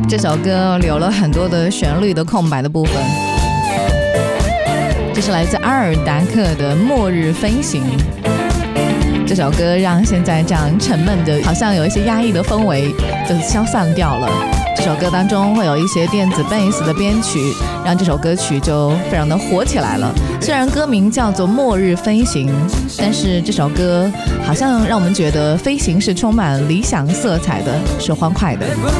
这首歌留了很多的旋律的空白的部分。这是来自阿尔达克的《末日飞行》。这首歌让现在这样沉闷的，好像有一些压抑的氛围就消散掉了。这首歌当中会有一些电子贝斯的编曲，让这首歌曲就非常的火起来了。虽然歌名叫做《末日飞行》，但是这首歌好像让我们觉得飞行是充满理想色彩的，是欢快的。